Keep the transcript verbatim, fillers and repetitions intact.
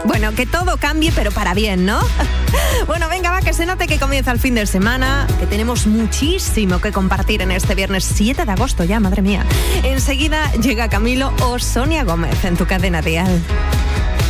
Bueno, que todo cambie, pero para bien, ¿no? Bueno, venga, va, que se note que comienza el fin de semana, que tenemos muchísimo que compartir en este viernes siete de agosto ya, madre mía. Enseguida llega Camilo o Sonia Gómez en tu cadena Dial.